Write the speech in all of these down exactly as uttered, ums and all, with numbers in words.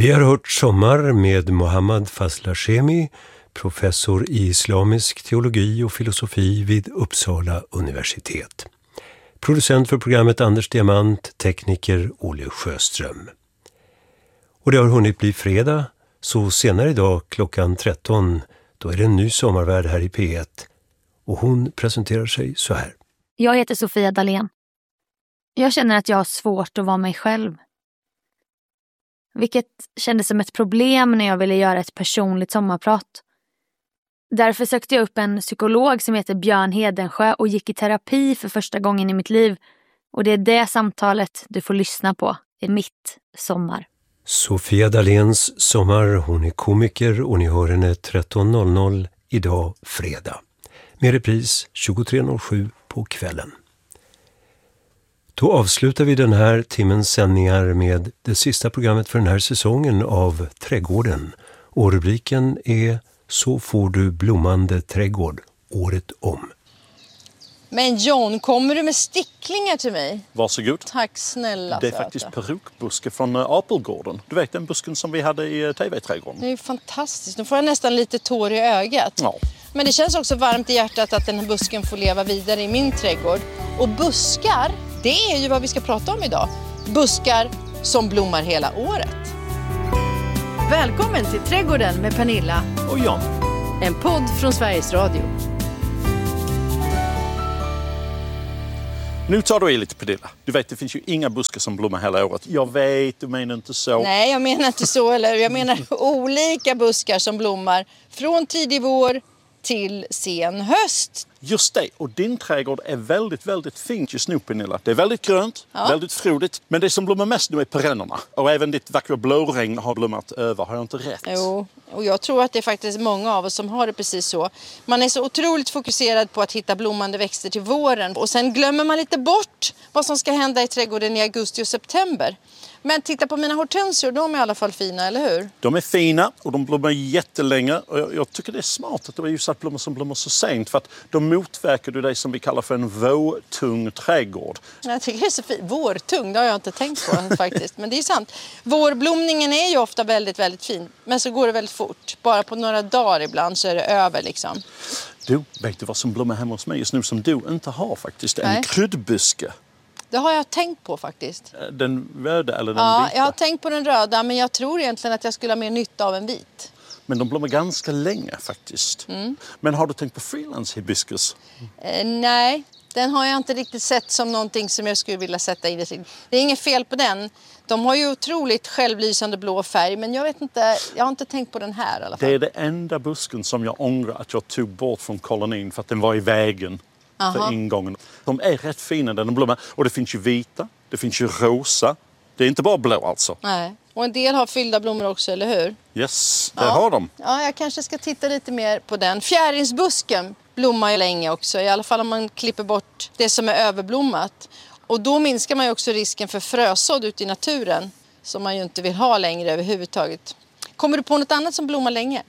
Vi har hört Sommar med Mohammad Fazlashemi, professor i islamisk teologi och filosofi vid Uppsala universitet. Producent för programmet Anders Diamant, tekniker Olle Sjöström. Och det har hunnit bli fredag, så senare idag klockan tretton, då är det en ny sommarvärd här i P ett. Och hon presenterar sig så här. Jag heter Sofia Dalén. Jag känner att jag har svårt att vara mig själv. Vilket kändes som ett problem när jag ville göra ett personligt sommarprat. Därför sökte jag upp en psykolog som heter Björn Hedensjö och gick i terapi för första gången i mitt liv. Och det är det samtalet du får lyssna på i mitt sommar. Sofia Daléns sommar, hon är komiker och ni hör henne tretton noll noll idag fredag. Med repris tjugotre noll sju på kvällen. Då avslutar vi den här timmens sändningar med det sista programmet för den här säsongen av Trädgården. Och rubriken är Så får du blommande trädgård året om. Men John, kommer du med sticklingar till mig? Varsågod. Tack snälla. Det är söta. faktiskt perukbuske från uh, Apelgården. Du vet den busken som vi hade i uh, T V-trädgården. Det är fantastiskt. Nu får jag nästan lite tår i ögat. Ja. Men det känns också varmt i hjärtat att den här busken får leva vidare i min trädgård. Och buskar, det är ju vad vi ska prata om idag. Buskar som blommar hela året. Välkommen till Trädgården med Pernilla Och John. En podd från Sveriges Radio. Nu tar du i lite, Pernilla. Du vet, det finns ju inga buskar som blommar hela året. Jag vet, du menar inte så. Nej, jag menar inte så. Eller jag menar olika buskar som blommar från tidig vår till sen höst. Just det, och din trädgård är väldigt, väldigt fint just nu, Pernilla. Det är väldigt grönt, Ja. väldigt frodigt. Men det som blommar mest nu är perennerna. Och även ditt vackra blåregn har blommat över, har jag inte rätt? Jo, och jag tror att det är faktiskt många av oss som har det precis så. Man är så otroligt fokuserad på att hitta blommande växter till våren. Och sen glömmer man lite bort vad som ska hända i trädgården i augusti och september. Men titta på mina hortensior, de är i alla fall fina, eller hur? De är fina och de blommar jättelänge. Och jag, jag tycker det är smart att det är just att blommor som blommar så sent. För att de motverkar du det som vi kallar för en vårtung trädgård. Jag tycker det är så fint. Vårtung, det har jag inte tänkt på faktiskt. Men det är sant. Vårblomningen är ju ofta väldigt, väldigt fin. Men så går det väldigt fort. Bara på några dagar ibland så är det över liksom. Du, vet du vad som blommar hemma hos mig just nu som du inte har faktiskt? En Nej. kryddbuske. Det har jag tänkt på faktiskt. Den röda eller den Ja, vita? jag har tänkt på den röda, men jag tror egentligen att jag skulle ha mer nytta av en vit. Men de blommar ganska länge faktiskt. Mm. Men har du tänkt på freelance hibiscus? Eh, nej, den har jag inte riktigt sett som någonting som jag skulle vilja sätta i det. Det är inget fel på den. De har ju otroligt självlysande blå färg, men jag vet inte, jag har inte tänkt på den här i alla fall. Det är det enda busken som jag ångrar att jag tog bort från kolonin för att den var i vägen. Aha. För ingången. De är rätt fina när de blommar. Och det finns ju vita, det finns ju rosa. Det är inte bara blå alltså. Nej, och en del har fyllda blommor också, eller hur? Yes, där Ja. har de. Ja, jag kanske ska titta lite mer på den. Fjäringsbusken blommar ju länge också, i alla fall om man klipper bort det som är överblommat. Och då minskar man ju också risken för frösådd ute i naturen, som man ju inte vill ha längre överhuvudtaget. Kommer du på något annat som blommar länge?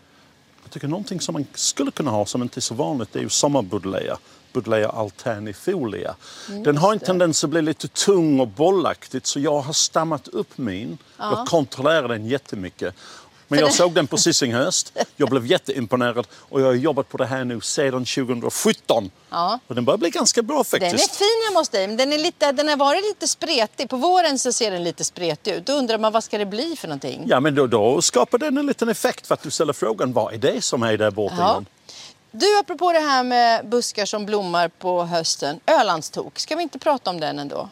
Jag tycker någonting som man skulle kunna ha som inte är så vanligt, det är ju sommarbudleja. Budleja alternifolia. Mm, den har en tendens att bli lite tung och bollaktigt, så jag har stammat upp min. Ja. Jag kontrollerar den jättemycket. Men För jag det... såg den på Sissinghöst. Jag blev jätteimponerad och jag har jobbat på det här nu sedan tjugosjutton. Ja. Och den börjar bli ganska bra faktiskt. Den är fin hemma hos dig, men den, är lite, den har varit lite spretig. På våren så ser den lite spretig ut. Då undrar man, vad ska det bli för någonting? Ja, men då, då skapar den en liten effekt för att du ställer frågan, vad är det som är där borta? Ja. Du, apropå det här med buskar som blommar på hösten. Ölandstok, ska vi inte prata om den ändå?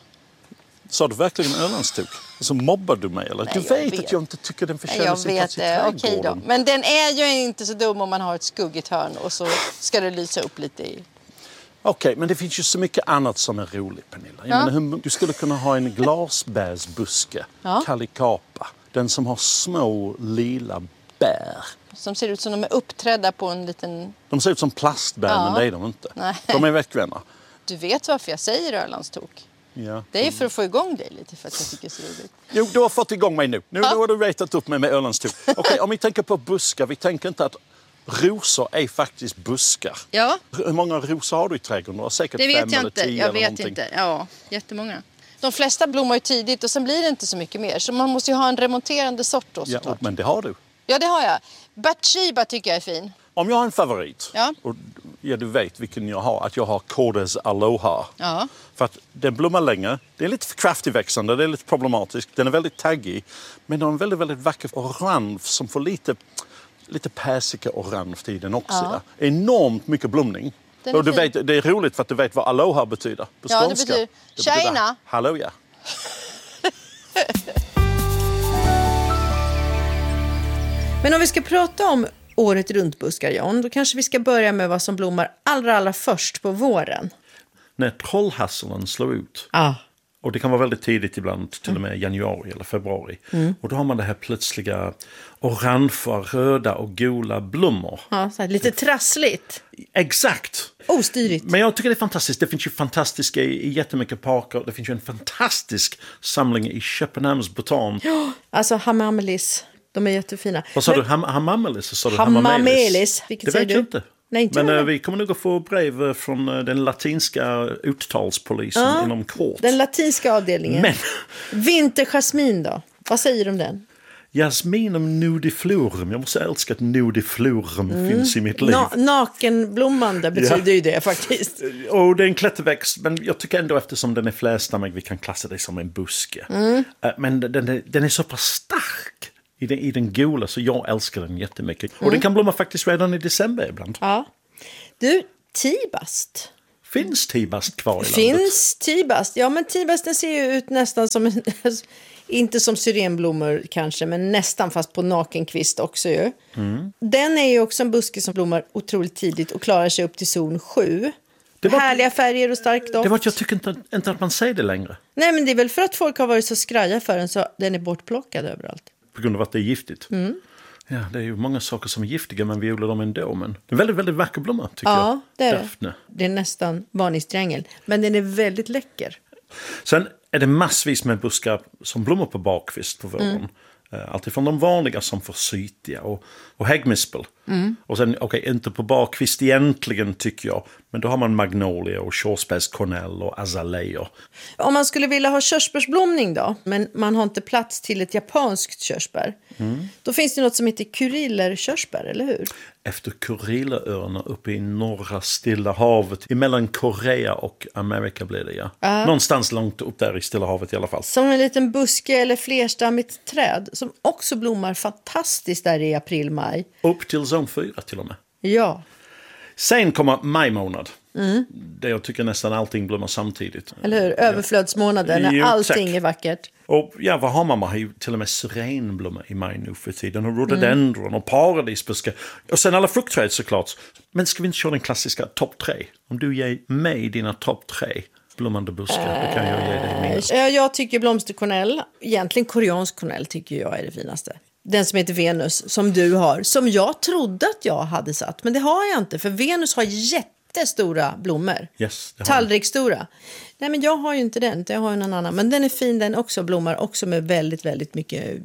Sa du verkligen ölandstok? Så mobbar du mig eller? Nej, du vet, vet att jag inte tycker den förtjänar Jag sin plats i vet det, okej trädgården. då. Men den är ju inte så dum om man har ett skuggigt hörn och så ska det lysa upp lite i. Okej, okay, men det finns ju så mycket annat som är roligt, Pernilla. Jag Ja. menar, hur, du skulle kunna ha en glasbärsbuske, Ja. Calicapa. Den som har små lila bär. Som ser ut som de är uppträdda på en liten... De ser ut som plastbär, Ja. men det är de inte. Nej. De är veckvänner. Du vet varför jag säger Ölandstok? Ja. Det är för att få igång dig lite, för att jag tycker det är så roligt. Jo, du har fått igång mig nu. Nu Ja. har du retat upp mig med ölandstok. Okej, okay, om vi tänker på buskar. Vi tänker inte att rosor är faktiskt buskar. Ja, Hur många rosor har du i trädgården? Du har säkert det fem vet jag eller inte. tio Jag eller vet någonting. inte. Ja, jättemånga. De flesta blommar ju tidigt och sen blir det inte så mycket mer. Så man måste ju ha en remonterande sort då, Ja, såklart. men det har du. Ja, det har jag. Bathsheba tycker jag är fin. Om jag har en favorit, Ja. och ja, du vet vilken jag har, att jag har Cordes Aloha. Ja. För att den blommar länge, det är lite för kraftigt växande, det är lite problematiskt. Den är väldigt taggig, men den har en väldigt, väldigt vacker orange som får lite, lite persika-orange i den också. Ja. Ja. Enormt mycket blomning. Den är Och du fin. vet, det är roligt för att du vet vad Aloha betyder på Ja, det skånska. betyder tjejna. Hallå, ja. Men om vi ska prata om året runt buskar, John, då kanske vi ska börja med vad som blommar allra, allra först på våren. När trollhasselen slår ut. Ah. Och det kan vara väldigt tidigt ibland, till och med januari eller februari. Mm. Och då har man det här plötsliga orangea, röda och gula blommor. Ja, så här, lite trassligt. Exakt. Ostyrigt. Men jag tycker det är fantastiskt. Det finns ju fantastiska i, i jättemycket parker. Det finns ju en fantastisk samling i Köpenhamns botan. Ja, alltså hamamelis. De är jättefina. Vad sa Men, du? Ham- hamamelis? Sa du hamamelis. Vilket det säger vet du? jag inte. Nej, inte Men jag. äh, vi kommer nog att få brev från äh, den latinska uttalspolisen Ja, inom kort. Den latinska avdelningen. Men Vinterjasmin då? Vad säger du om den? Jasminum nudiflorum. Jag måste älska att nudiflorum mm. finns i mitt liv. Na- nakenblommande betyder Ja. ju det faktiskt. Och det är en klätterväxt, men jag tycker ändå eftersom den är flerstammig vi kan klassa det som en buske. Mm. Men den är, den är så pass stark i den, i den gula så jag älskar den jättemycket. Mm. Och den kan blomma faktiskt redan i december ibland. Ja. Du, tibast. Finns tibast kvar i landet? Finns tibast. Ja, men tibasten ser ju ut nästan som en... Inte som syrenblommor kanske, men nästan, fast på nakenkvist också ju. Mm. Den är ju också en buske som blommar otroligt tidigt och klarar sig upp till zon sju. Det var, härliga färger och stark doft. Det var att jag tycker inte, inte att man säger det längre. Nej, men det är väl för att folk har varit så skraja för den så den är bortplockad överallt. På grund av att det är giftigt. Mm. Ja, det är ju många saker som är giftiga men vi odlar dem ändå. Men det är väldigt, väldigt vacker blomma tycker ja, jag. Ja, det är Daphne. det. Det är nästan varningstriangel. Men den är väldigt läcker. Sen är det massvis med buskar som blommar på barkvist på våren. Mm. Allt ifrån de vanliga som forsythia och, och häggmispel. Mm. Och sen, okej, okay, inte på barkvist egentligen tycker jag. Men då har man magnolia och körsbärskornell och azaleer. Om man skulle vilja ha körsbärsblomning då, men man har inte plats till ett japanskt körsbär. Mm. Då finns det något som heter Kuriler-körsbär, eller hur? Efter Kurileröarna uppe i norra Stilla havet. Emellan Korea och Amerika blir det, ja. Uh. Någonstans långt upp där i Stilla havet i alla fall. Som en liten buske eller flerstammigt träd som också blommar fantastiskt där i april-maj. Upp till zon fyra till och med. Ja. Sen kommer maj månad. Mm. Där jag tycker nästan allting blommar samtidigt. Eller hur? Överflödsmånaden när jo, allting tack. är vackert. Och ja, vad har man? Man har ju till och med syrenblomma i maj nu för tiden. Och rhododendron mm. och paradisbuskar. Och sen alla fruktträd såklart. Men ska vi inte köra den klassiska topp tre? Om du ger mig dina topp tre blommande buskar, äh, då kan jag ge dig mina. Jag tycker blomsterkornell, egentligen koreansk kornell tycker jag är det finaste. Den som heter Venus, som du har. Som jag trodde att jag hade satt. Men det har jag inte, för Venus har jättestora blommor. Yes, tallriksstora. Nej, men jag har ju inte den, jag har ju någon annan. Men den är fin, den också blommar också med väldigt, väldigt mycket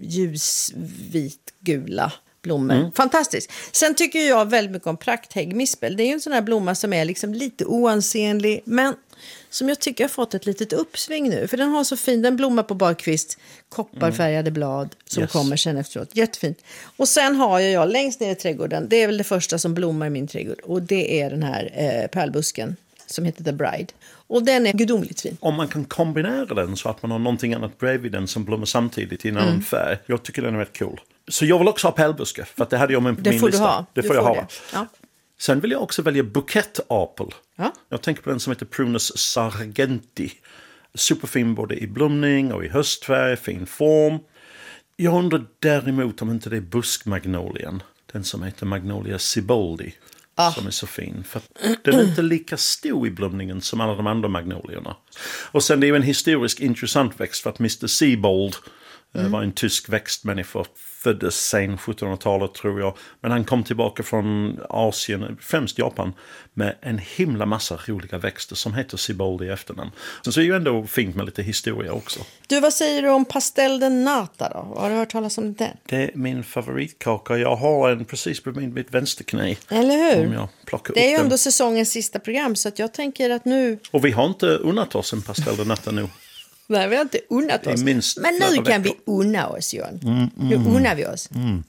ljusvit gula blommor. Mm. Fantastiskt. Sen tycker jag väldigt mycket om prakthäggmispel. Det är ju en sån här blomma som är liksom lite oansenlig, men som jag tycker har fått ett litet uppsving nu. För den har så fin, den blommar på barkvist, kopparfärgade blad som yes. kommer sen efteråt. Jättefint. Och sen har jag, jag längst ner i trädgården, det är väl det första som blommar i min trädgård. Och det är den här eh, pärlbusken som heter The Bride. Och den är gudomligt fin. Om man kan kombinera den så att man har någonting annat bredvid den som blommar samtidigt i en annan mm. färg. Jag tycker den är rätt cool. Så jag vill också ha pärlbuske, för att det hade jag med på det min får lista. Du ha. Det du får jag får ha. Det. Ja. Sen vill jag också välja bukettapel. Ja. Jag tänker på den som heter Prunus sargenti. Superfin både i blomning och i höstfärg, fin form. Jag undrar däremot om inte det är buskmagnolian. Den som heter Magnolia Siboldi. Ah. Som är så fin. För den är inte lika stor i blomningen som alla de andra magnolierna. Och sen det är ju en historisk intressant växt för att mister Siebold mm. var en tysk växtmänniska. Föddes sen sjuttonhundratalet tror jag. Men han kom tillbaka från Asien, främst Japan, med en himla massa roliga växter som heter Siboldi i efternamn. Så det är ju ändå fint med lite historia också. Du, vad säger du om pastel de nata då? Har du hört talas om den? Det är min favoritkaka. Jag har en precis på min, mitt vänsterknä. Eller hur? Om jag plockar det är upp ju ändå den. Säsongens sista program så att jag tänker att nu... Och vi har inte unnat oss en pastel de nata nu. Nej, vi har inte unnat oss. Men nu kan veckor. vi unna oss, John. Mm, mm, nu unnar vi oss. Mm.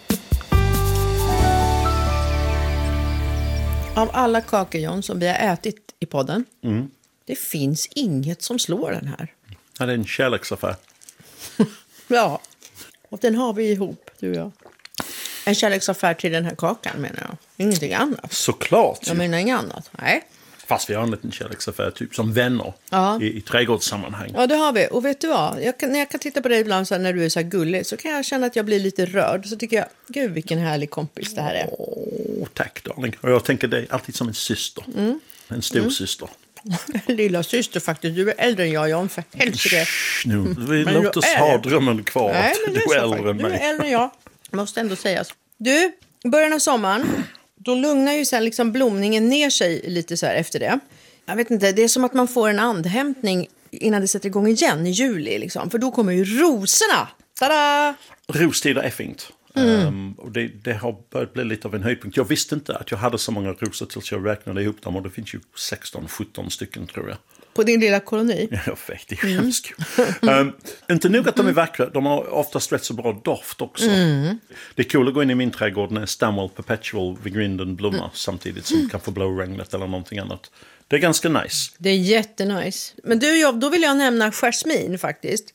Av alla kakor, John, som vi har ätit i podden, mm. det finns inget som slår den här. Ja, det är en kärleksaffär. Ja, och den har vi ihop, du och jag. En kärleksaffär till den här kakan, menar jag. Ingenting annat. Såklart. Jag menar inget annat, nej. Fast vi har en liten kärleksaffär, typ som vänner ja. i, i trädgårdssammanhang. Ja, det har vi. Och vet du vad? Jag kan, när jag kan titta på dig ibland så här, när du är så här gullig, så kan jag känna att jag blir lite rörd. Så tycker jag, gud vilken härlig kompis det här är. Åh, tack darling. Och jag tänker dig alltid som en syster. Mm. En stor mm. syster. Lilla syster faktiskt. Du är äldre än jag, John, för helsike. Nu, vi låter oss ha drömmen kvar. Nej, men du, är du är äldre än mig. Du är äldre än jag. Måste ändå sägas. Du, början av sommaren, då lugnar ju sen liksom blomningen ner sig lite så här efter det. Jag vet inte, det är som att man får en andhämtning innan det sätter igång igen i juli. Liksom. För då kommer ju rosorna. Tada! Rostider är fint. Mm. Um, och det, det har börjat bli lite av en höjdpunkt. Jag visste inte att jag hade så många rosor tills jag räknade ihop dem. Och det finns ju sexton sjutton stycken, tror jag. På din lilla koloni? Ja, jag vet, det är mm. hemskt. um, inte nog att de är vackra, de har oftast rätt så bra doft också. Mm. Det är kul att gå in i min trädgård när Stamwell Perpetual vid grinden blommar mm. samtidigt som mm. kan få blåregnet eller någonting annat. Det är ganska nice. Det är jättenice. Men du, jag, då vill jag nämna jasmin faktiskt.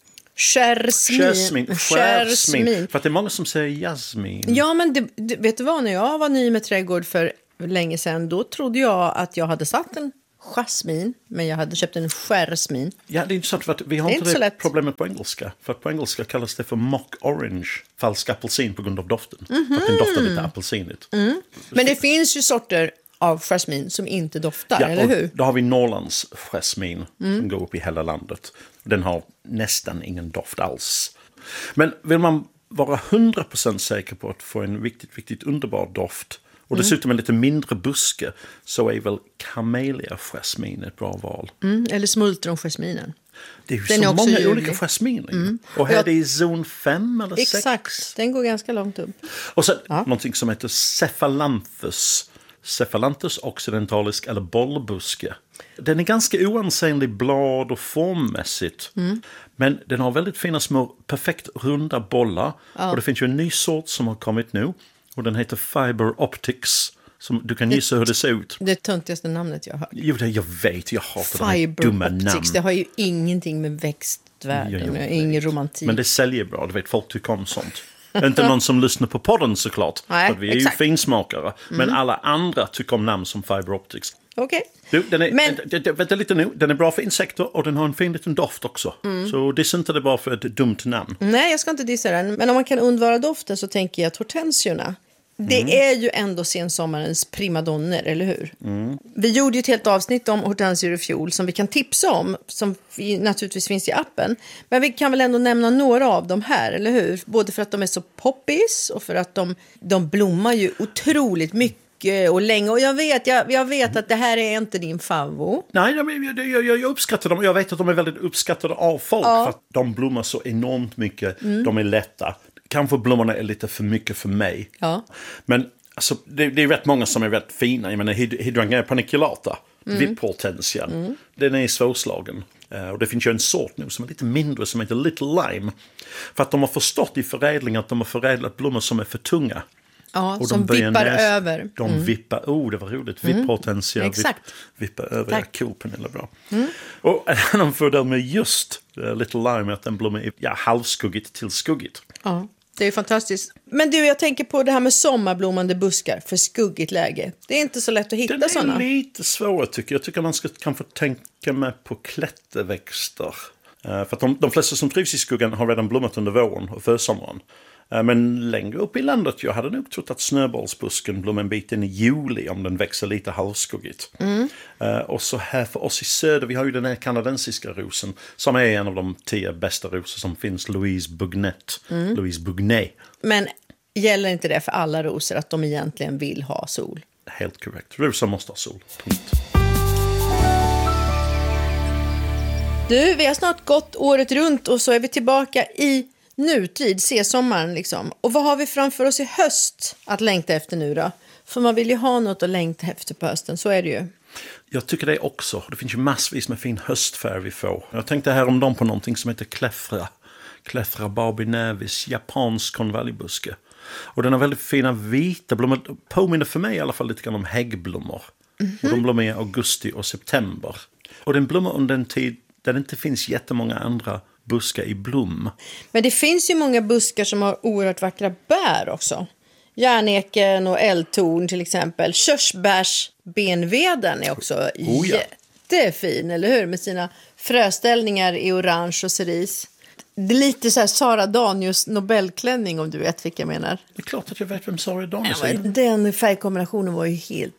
Jasmin. Jasmin. För att det är många som säger jasmin. Ja, men det, det, vet du vad? När jag var ny med trädgård för länge sedan, då trodde jag att jag hade satt en jasmin, men jag hade köpt en jasmin. Ja, det är intressant för att vi har det inte det problemet på engelska. För att på engelska kallas det för mock orange, falsk apelsin på grund av doften. Mm-hmm. För att den doftar lite apelsinigt. Mm. Men det finns ju sorter av jasmin som inte doftar, ja, eller hur? Då har vi Norrlands jasmin mm. som går upp i hela landet. Den har nästan ingen doft alls. Men vill man vara hundra procent säker på att få en riktigt, riktigt underbar doft och dessutom en lite mindre buske, så är väl camellia-jasmin ett bra val. Mm, eller smultronjasminen. Det är ju den så är många ljuvlig. Olika jasminer. Mm. Och här jag... är det i zon fem eller sex. Exakt, den går ganska långt upp. Och sen ja. någonting som heter Cephalanthus. Cephalanthus occidentalisk eller bollbuske. Den är ganska oansenlig blad och formmässigt. Mm. Men den har väldigt fina små perfekt runda bollar. Ja. Och det finns ju en ny sort som har kommit nu. Och den heter Fiber Optics. Som du kan gissa det, hur det ser ut. Det töntigaste namnet jag har hört. Jo, det, jag vet. Jag hatar Fiber de dumma Optics, namn. Det har ju ingenting med växtvärlden. Ja, ingen romantik. Men det säljer bra. Du vet, folk tycker om sånt. Inte någon som lyssnar på podden såklart. Nej, för vi är exakt. ju finsmakare. Mm. Men alla andra tycker om namn som Fiber Optics. Okej. Okay. Den är, men... d- d- vänta lite nu. Den är bra för insekter och den har en fin liten doft också. Mm. Så dissa inte det bara för ett dumt namn. Nej, jag ska inte dissa den. Men om man kan undvara doften så tänker jag att hortensiorna. Det mm. är ju ändå sensommarens primadonner, eller hur? Mm. Vi gjorde ju ett helt avsnitt om hortensior i fjol som vi kan tipsa om, som naturligtvis finns i appen. Men vi kan väl ändå nämna några av dem här, eller hur? Både för att de är så poppis och för att de, de blommar ju otroligt mycket och länge. Och jag vet, jag, jag vet att det här är inte din favvo. Nej, jag, jag, jag uppskattar dem. Jag vet att de är väldigt uppskattade av folk ja. för att de blommar så enormt mycket. Mm. De är lätta. Kanske blommorna är lite för mycket för mig. Ja. Men alltså, det, det är rätt många som är rätt fina. Jag menar, Hydrangea paniculata, mm. vipphortensian, mm. den är svårslagen. Uh, och det finns ju en sort nu som är lite mindre som heter Little Lime. För att de har förstått i förädling att de har förädlat blommor som är för tunga. Ja, och som vippar näs, över. De mm. vippar, oh det var roligt, mm. vipphortensia, vipp, vippar över, ja, kopen eller bra. Mm. Och en annan fördel med just uh, Little Lime är att den blommar är ja, halvskuggigt till skuggigt. Ja. Det är fantastiskt. Men du, jag tänker på det här med sommarblommande buskar för skuggigt läge. Det är inte så lätt att hitta sådana. Det är lite svårare tycker jag. Jag tycker man ska kan få tänka med på klätterväxter. Uh, för att de, de flesta som trivs i skuggan har redan blommat under våren och försommaren. Uh, men längre upp i landet, jag hade nog trott att snöbollsbusken blommar en bit in i juli om den växer lite halvskuggigt. Mm. Uh, och så här för oss i söder, vi har ju den här kanadensiska rosen som är en av de tio bästa rosor som finns, Louise Bugnet. Mm. Louise Bugnet. Men gäller inte det för alla rosor att de egentligen vill ha sol? Helt korrekt. Rosor måste ha sol. Punkt. Du, vi har snart gått året runt och så är vi tillbaka i nutid, se sommaren liksom. Och vad har vi framför oss i höst att längta efter nu då? För man vill ju ha något att längta efter på hösten, så är det ju. Jag tycker det också. Det finns ju massvis med fin höstfärg vi får. Jag tänkte häromdagen på någonting som heter Cleffra. Cleffra barbinevis, japansk konvaljbuske. Och den har väldigt fina vita blommor. Påminner för mig i alla fall lite grann om häggblommor. Mm-hmm. Och de blommar i augusti och september. Och den blommar under en tid där det inte finns jättemånga andra buskar i blom. Men det finns ju många buskar som har oerhört vackra bär också. Järneken och eldtorn till exempel. Körsbärsbenveden är också oh ja. jättefin, eller hur? Med sina fröställningar i orange och cerise. Det är lite så här Sara Danius Nobelklänning, om du vet vilka jag menar. Det är klart att jag vet vem Sara Danius är. Ja, den färgkombinationen var ju helt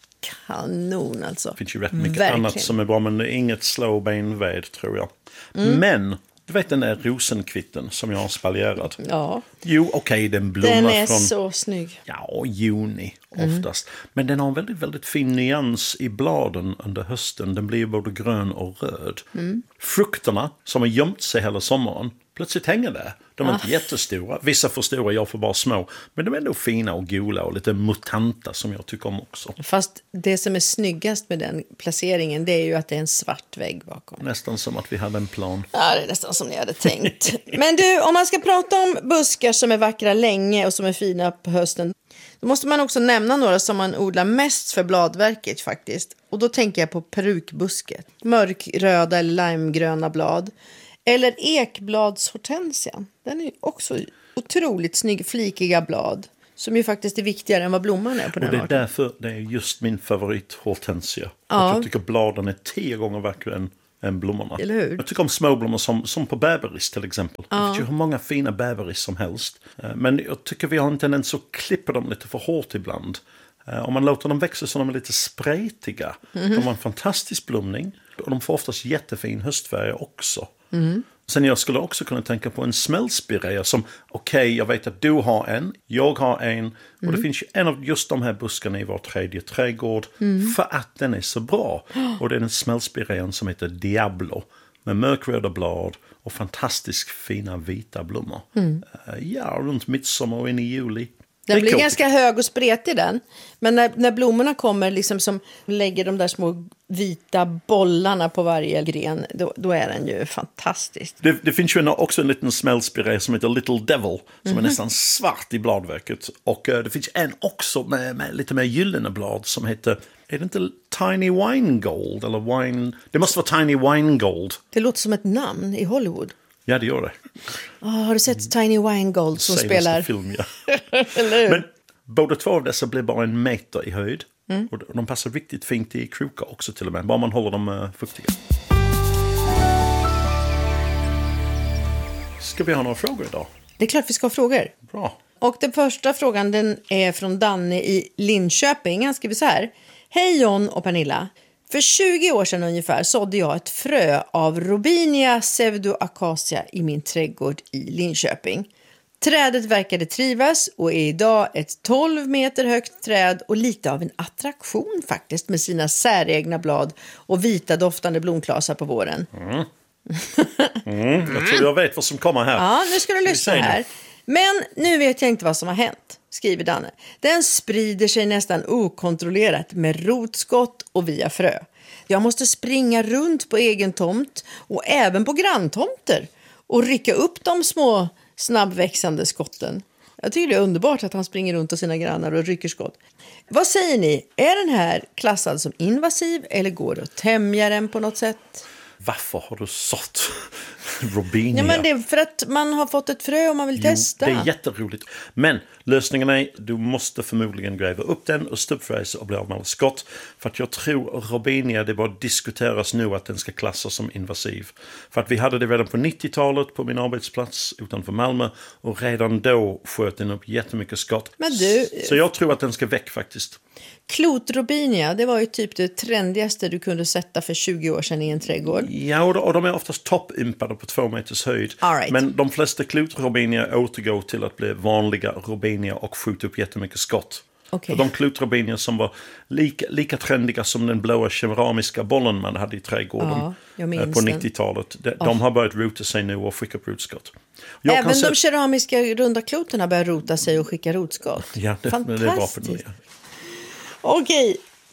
kanon alltså. Det finns ju rätt mycket Verkligen. annat som är bra, men det är inget slow benved tror jag. Mm. Men... Du vet den där rosenkvitten som jag har spaljerat? Ja. Jo, okej, okay, den blommar den är från... så snygg. Ja, juni oftast. Mm. Men den har en väldigt, väldigt fin nyans i bladen under hösten. Den blir både grön och röd. Mm. Frukterna som har gömt sig hela sommaren, plötsligt hänger där. De är ah. inte jättestora. Vissa för stora, jag får bara små. Men de är ändå fina och gula och lite mutanta som jag tycker om också. Fast det som är snyggast med den placeringen, det är ju att det är en svart vägg bakom. Nästan som att vi hade en plan. Ja, det är nästan som ni hade tänkt. Men du, om man ska prata om buskar som är vackra länge och som är fina på hösten, då måste man också nämna några som man odlar mest för bladverket faktiskt. Och då tänker jag på perukbusket. Mörkröda eller limegröna blad. Eller ekbladshortensian. Den är också otroligt snygg, flikiga blad. Som ju faktiskt är viktigare än vad blomman är på den arten. Och det är arten. därför det är just min favorit hortensia. Ja. Jag tycker bladen är tio gånger vackrare än, än blommorna. Eller hur? Jag tycker om småblommor som, som på bäberis till exempel. Ja. Det finns ju hur många fina bäberis som helst. Men jag tycker vi har en tendens att klippa dem lite för hårt ibland. Om man låter dem växa så de är lite spretiga. Mm-hmm. De har en fantastisk blomning. Och de får oftast jättefin höstfärg också. Mm. Sen jag skulle också kunna tänka på en smällspirea som, okej, okay, jag vet att du har en, jag har en. Mm. Och det finns ju en av just de här buskarna i vår tredje trädgård. Mm. För att den är så bra. Och det är den smällspirean som heter Diablo. Med mörkröda blad och fantastiskt fina vita blommor. Mm. Ja, runt midsommar och in i juli. Den blir ganska hög och spretig den. Men när, när blommorna kommer liksom som lägger de där små vita bollarna på varje gren, då, då är den ju fantastisk. Det, det finns ju också en liten smällspiré som heter Little Devil. Som mm-hmm. är nästan svart i bladverket. Och uh, det finns en också med, med lite mer gyllene blad som heter... Är det inte Tiny Wine Gold? Eller wine... Det måste vara Tiny Wine Gold. Det låter som ett namn i Hollywood. Ja, det gör det. Oh, har du sett Tiny Wine Gold som Senaste spelar? Film, ja. Men båda två av dessa blir bara en meter i höjd. Mm. Och de passar riktigt fint i krukor också till och med. Bara man håller dem uh, fuktiga. Ska vi ha några frågor idag? Det är klart vi ska ha frågor. Bra. Och den första frågan den är från Danne i Linköping. Han skriver så här. Hej John och Pernilla. För tjugo år sedan ungefär sådde jag ett frö av Robinia pseudoacacia i min trädgård i Linköping. Trädet verkade trivas och är idag ett tolv meter högt träd och lite av en attraktion faktiskt med sina säregna blad och vita doftande blomklasar på våren. Mm. Mm. Jag tror jag vet vad som kommer här. Ja, nu ska du lyssna här. Men nu vet jag inte vad som har hänt, skriver Danne. Den sprider sig nästan okontrollerat med rotskott och via frö. Jag måste springa runt på egen tomt och även på granntomter och rycka upp de små snabbväxande skotten. Jag tycker det är underbart att han springer runt hos sina grannar och rycker skott. Vad säger ni? Är den här klassad som invasiv eller går det att tämja den på något sätt? Varför har du sått Robinia? Ja, men det är för att man har fått ett frö och man vill jo, testa. Det är jätteroligt. Men lösningen är du måste förmodligen gräva upp den och stubbfräsa och bli av med alla skott. För att jag tror Robinia, det bara diskuteras nu att den ska klassas som invasiv. För att vi hade det redan på nittiotalet på min arbetsplats utanför Malmö. Och redan då sköt den upp jättemycket skott. Men du... Så jag tror att den ska väck faktiskt. Klotrobinia, det var ju typ det trendigaste du kunde sätta för tjugo år sedan i en trädgård. Ja, och de är oftast toppimpade på två meters höjd. All right. Men de flesta klotrobinia återgår till att bli vanliga robinia och skjuta upp jättemycket skott. Okay. De klotrobinier som var lika, lika trendiga som den blåa keramiska bollen man hade i trädgården ja, på nittiotalet. De, oh. de har börjat rota sig nu och skicka upp rotskott. Jag Även se... de keramiska runda kloterna börjar rota sig och skicka rotskott. Ja, det, det är bra för det. Okej,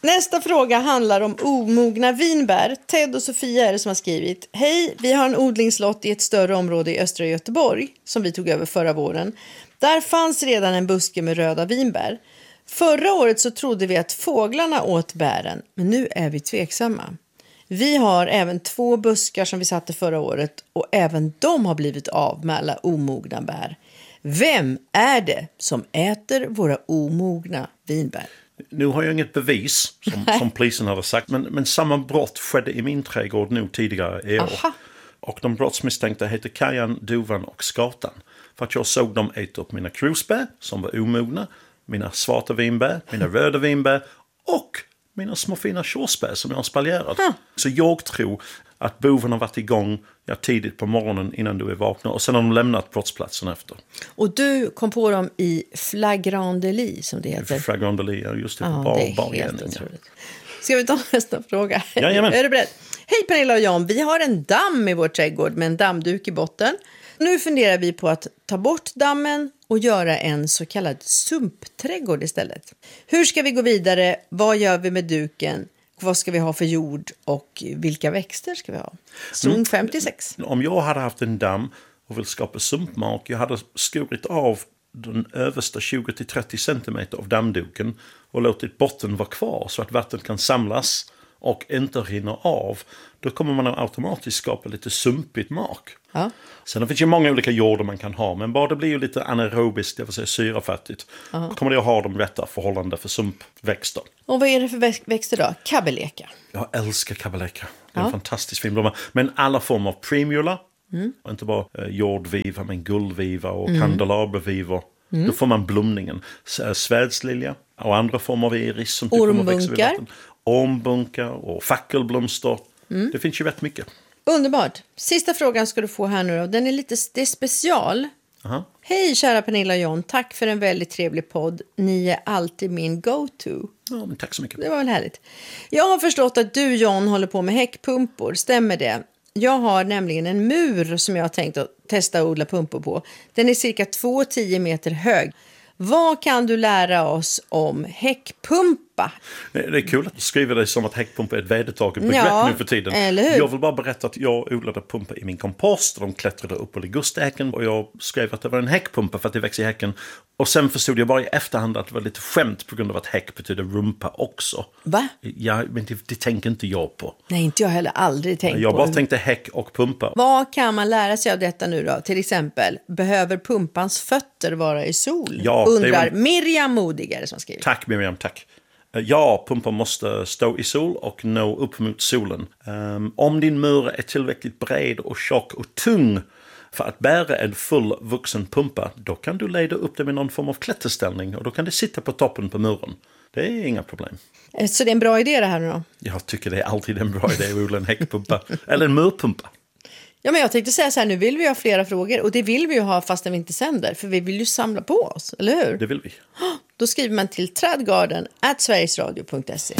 Nästa fråga handlar om omogna vinbär. Ted och Sofia är det som har skrivit. Hej, vi har en odlingslott i ett större område i östra Göteborg som vi tog över förra våren. Där fanns redan en buske med röda vinbär. Förra året så trodde vi att fåglarna åt bären, men nu är vi tveksamma. Vi har även två buskar som vi satte förra året och även de har blivit av med alla omogna bär. Vem är det som äter våra omogna vinbär? Nu har jag inget bevis, som, som polisen hade sagt, men, men samma brott skedde i min trädgård nu tidigare i år. Aha. Och de brottsmisstänkta heter Kajan, Duvan och Skatan. För att jag såg dem äta upp mina krusbär som var omogna, mina svarta vinbär, mina röda vinbär och mina små fina körsbär som jag har spaljerat. Hmm. Så jag tror att boven har varit igång ja, tidigt på morgonen innan du är vakna och sen har de lämnat brottsplatsen efter. Och du kom på dem i flagrant délit som det heter. Flagrant délit, ja, just det. Ja, bar, det är bar helt igen, otroligt. Ska vi ta nästa fråga? Jajamän. Är du beredd? Hej Pernilla och Jan, vi har en damm i vår trädgård med en dammduk i botten. Nu funderar vi på att ta bort dammen och göra en så kallad sumpträdgård istället. Hur ska vi gå vidare? Vad gör vi med duken? Vad ska vi ha för jord och vilka växter ska vi ha? Zon mm. femtiosex. Om jag hade haft en damm och vill skapa sumpmark, jag hade skurit av den översta tjugo till trettio centimeter av dammduken och låtit botten vara kvar så att vattnet kan samlas och inte rinner av. Då kommer man automatiskt skapa lite sumpigt mark. Ja. Sen det finns ju många olika jordar man kan ha, men bara det blir ju lite anaerobiskt, det vill säga syrafattigt. Uh-huh. Då kommer det att ha de rätta förhållanden för sumpväxter. Och vad är det för växter då? Kabbeleka? Jag älskar kabbeleka. Det är uh-huh. en fantastisk fin blomma. Men alla former av primula, mm. och inte bara eh, jordviva, men guldviva och mm. kandelaberviva. Mm. Då får man blomningen. Svärdslilja och andra former av iris som tycker om att växa vid vatten. Ormbunkar och fackelblomster. Mm. Det finns ju rätt mycket. Underbart. Sista frågan ska du få här nu då. Den är lite det är special. Uh-huh. Hej kära Pernilla och John. Tack för en väldigt trevlig podd. Ni är alltid min go-to. Ja, men tack så mycket. Det var väl härligt. Jag har förstått att du John håller på med häckpumpor. Stämmer det? Jag har nämligen en mur som jag har tänkt att testa att odla pumpor på. Den är cirka två till tio meter hög. Vad kan du lära oss om häckpumpa? Det är kul att du skriver det som att häckpumpa är ett vedertaget begrepp ja, nu för tiden. Eller hur? Jag vill bara berätta att jag odlade pumpor i min kompost. De klättrade upp på ligusthäcken och jag skrev att det var en häckpumpa för att det växer i häcken. Och sen förstod jag bara i efterhand att det var lite skämt på grund av att häck betyder rumpa också. Va? Ja, men det, det tänker inte jag på. Nej, inte jag heller. Aldrig tänkt jag på. Jag bara tänkte häck och pumpa. Vad kan man lära sig av detta nu då? Till exempel, behöver pumpans fötter vara i sol? Ja, undrar en... Miriam Modigare som skriver. Tack Miriam, tack. Ja, pumpan måste stå i sol och nå upp mot solen. Um, om din mur är tillräckligt bred och tjock och tung för att bära en full vuxen pumpa, då kan du leda upp det med någon form av klätterställning och då kan det sitta på toppen på muren. Det är inga problem. Så det är en bra idé det här nu då? Jag tycker det är alltid en bra idé att odla en häckpumpa. Eller en murpumpa. Ja, men jag tänkte säga så här, nu vill vi ha flera frågor. Och det vill vi ju ha fastän vi inte sänder. För vi vill ju samla på oss, eller hur? Det vill vi. Då skriver man till trädgarden at sverigesradio punkt se.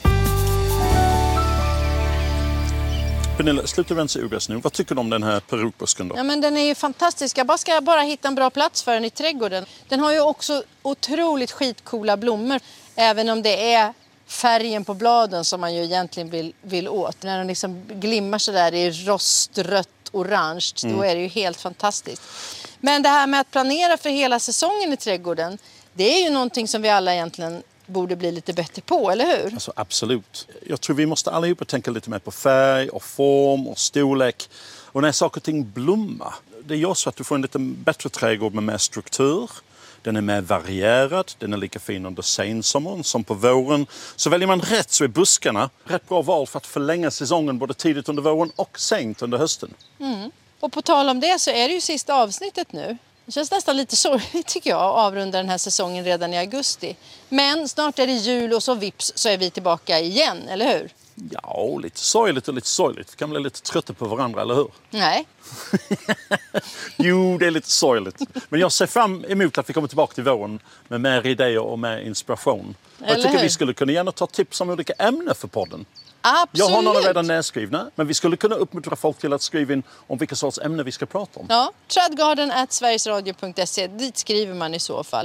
Pernilla, sluta rensa ogräs nu. Vad tycker du om den här perukbusken då? Ja, men den är ju fantastisk. Jag bara ska bara hitta en bra plats för den i trädgården. Den har ju också otroligt skitcoola blommor. Även om det är färgen på bladen som man ju egentligen vill, vill åt. När den liksom glimmar så där i rostrött orange, mm. då är det ju helt fantastiskt. Men det här med att planera för hela säsongen i trädgården, det är ju någonting som vi alla egentligen borde bli lite bättre på, eller hur? Alltså, absolut. Jag tror vi måste allihopa tänka lite mer på färg och form och storlek. Och när saker och ting blommar, det gör så att du får en lite bättre trädgård med mer struktur. Den är mer varierad, den är lika fin under sensommaren som på våren. Så väljer man rätt så är buskarna rätt bra val för att förlänga säsongen både tidigt under våren och sent under hösten. Mm. Och på tal om det så är det ju sista avsnittet nu. Det känns nästan lite sorgligt tycker jag att avrunda den här säsongen redan i augusti. Men snart är det jul och så vips så är vi tillbaka igen, eller hur? Ja, lite sorgligt och lite sorgligt. Vi kan bli lite trötta på varandra, eller hur? Nej. Jo, det är lite sorgligt. Men jag ser fram emot att vi kommer tillbaka till våren med mer idéer och mer inspiration. Och jag tycker vi skulle kunna gärna ta tips om olika ämnen för podden. Absolut. Jag har några redan nedskrivna, men vi skulle kunna uppmuntra folk till att skriva in om vilka sorts ämnen vi ska prata om. Ja, trädgarden at sverigesradio punkt se, dit skriver man i så fall.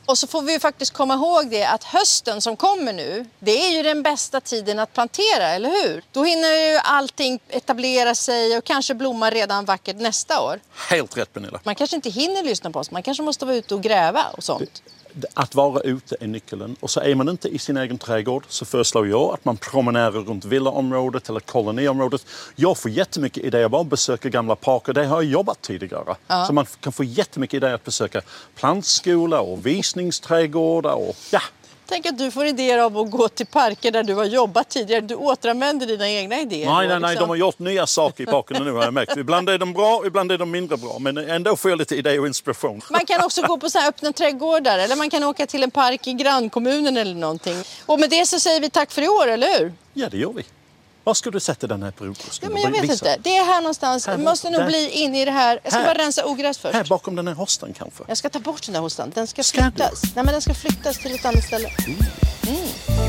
Och så får vi ju faktiskt komma ihåg det att hösten som kommer nu, det är ju den bästa tiden att plantera, eller hur? Då hinner ju allting etablera sig och kanske blomma redan vackert nästa år. Helt rätt, Pernilla. Man kanske inte hinner lyssna på oss, man kanske måste vara ute och gräva och sånt. Att vara ute är nyckeln. Och så är man inte i sin egen trädgård så föreslår jag att man promenerar runt villaområdet eller koloniområdet. Jag får jättemycket idéer bara att besöka gamla parker. Det har jag jobbat tidigare. Ja. Så man kan få jättemycket idéer att besöka plantskola och visningsträdgårdar och ja. Tänk att du får idéer av att gå till parker där du har jobbat tidigare. Du återanvänder dina egna idéer. Nej, nej, liksom. nej. De har gjort nya saker i parkerna nu har jag märkt. Ibland är de bra, ibland är de mindre bra. Men ändå får jag lite idéer och inspiration. Man kan också gå på så här öppna trädgårdar. Eller man kan åka till en park i grannkommunen eller någonting. Och med det så säger vi tack för i år, eller hur? Ja, det gör vi. Vad ska du sätta den här på? Ja, men jag vet visa? inte. Det är här någonstans. Här, måste nog där. Bli inne i det här. Jag ska här. bara rensa ogräs först. Här bakom den här hostan kanske. Jag ska ta bort den där hostan. Den ska, ska flyttas. Du? Nej, men den ska flyttas till ett annat ställe. Mm. Mm.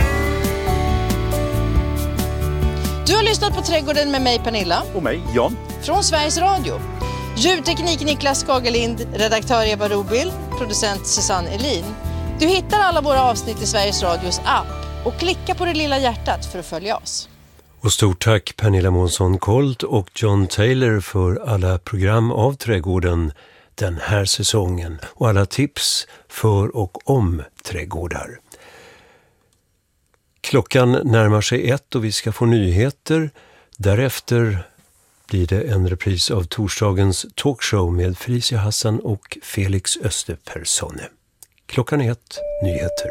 Du har lyssnat på Trädgården med mig, Pernilla. Och mig, Jan. Från Sveriges Radio. Ljudteknik Niklas Skagerlind, redaktör Eva Robil, producent Susanne Elin. Du hittar alla våra avsnitt i Sveriges Radios app. Och klicka på det lilla hjärtat för att följa oss. Och stort tack Pernilla Månsson-Colt och John Taylor för alla program av Trädgården den här säsongen och alla tips för och om trädgårdar. Klockan närmar sig ett och vi ska få nyheter. Därefter blir det en repris av torsdagens talkshow med Felicia Hassan och Felix Österpersone. Klockan är ett, nyheter.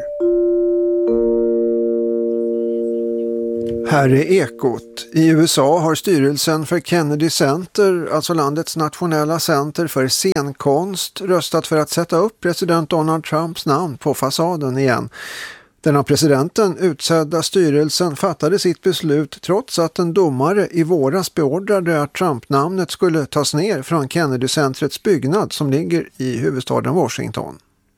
Här är Ekot. I U S A har styrelsen för Kennedy Center, alltså landets nationella center för scenkonst, röstat för att sätta upp president Donald Trumps namn på fasaden igen. Den av presidenten utsedda styrelsen fattade sitt beslut trots att en domare i våras beordrade att Trump-namnet skulle tas ner från Kennedy-centrets byggnad som ligger i huvudstaden Washington.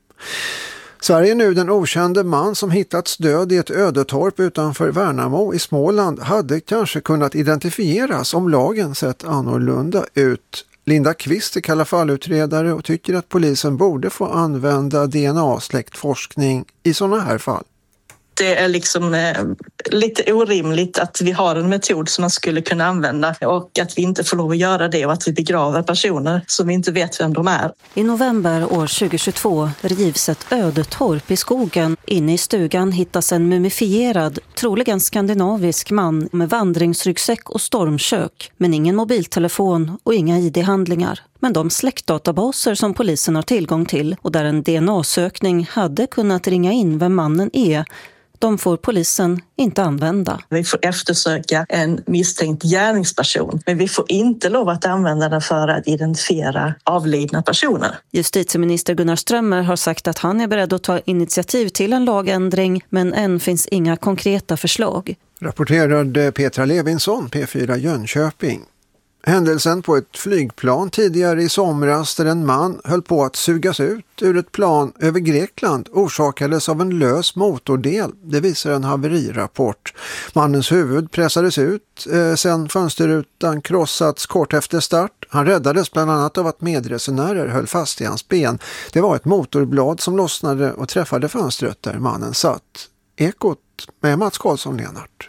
Sverige är nu den okände man som hittats död i ett ödetorp utanför Värnamo i Småland hade kanske kunnat identifieras om lagen sett annorlunda ut. Linda Kvist är kallafallutredare och tycker att polisen borde få använda D N A-släktforskning i sådana här fall. Det är liksom eh, lite orimligt att vi har en metod som man skulle kunna använda och att vi inte får lov att göra det och att vi begraver personer som vi inte vet vem de är. I november år tjugohundratjugotvå rivs ett ödetorp i skogen. Inne i stugan hittas en mumifierad, troligen skandinavisk man med vandringsryggsäck och stormkök, men ingen mobiltelefon och inga I D-handlingar. Men de släktdatabaser som polisen har tillgång till och där en D N A-sökning hade kunnat ringa in vem mannen är, de får polisen inte använda. Vi får eftersöka en misstänkt gärningsperson, men vi får inte lov att använda den för att identifiera avlidna personer. Justitieminister Gunnar Strömmer har sagt att han är beredd att ta initiativ till en lagändring, men än finns inga konkreta förslag. Rapporterade Petra Levinsson, P fyra Jönköping. Händelsen på ett flygplan tidigare i somras där en man höll på att sugas ut ur ett plan över Grekland orsakades av en lös motordel. Det visar en haverirapport. Mannens huvud pressades ut eh, sen fönsterrutan krossats kort efter start. Han räddades bland annat av att medresenärer höll fast i hans ben. Det var ett motorblad som lossnade och träffade fönstret där mannen satt. Ekot med Mats Karlsson-Lenart.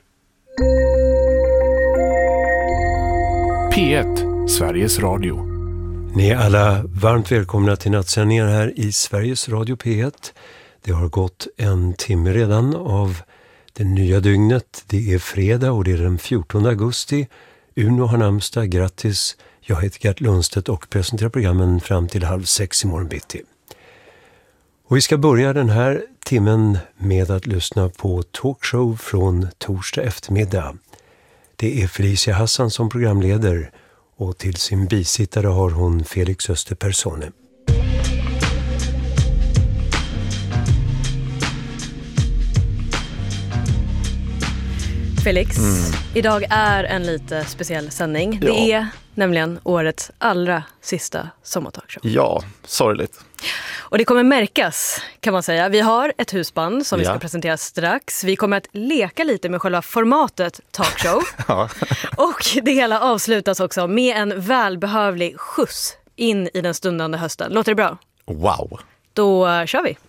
P ett, Sveriges Radio. Ni är alla varmt välkomna till nattsändningar här i Sveriges Radio P ett. Det har gått en timme redan av det nya dygnet. Det är fredag och det är den fjortonde augusti. Uno har namnsdag, grattis. Jag heter Gert Lundstedt och presenterar programmen fram till halv sex i morgon bitti. Och vi ska börja den här timmen med att lyssna på talkshow från torsdag eftermiddag. Det är Felicia Hassan som programleder och till sin bisittare har hon Felix Österpersone. Felix, mm. idag är en lite speciell sändning. Ja. Det är nämligen årets allra sista sommartalkshow. Ja, sorgligt. Och det kommer märkas, kan man säga. Vi har ett husband som ja. vi ska presentera strax. Vi kommer att leka lite med själva formatet talkshow. ja. Och det hela avslutas också med en välbehövlig skjuts in i den stundande hösten. Låter det bra? Wow. Då kör vi.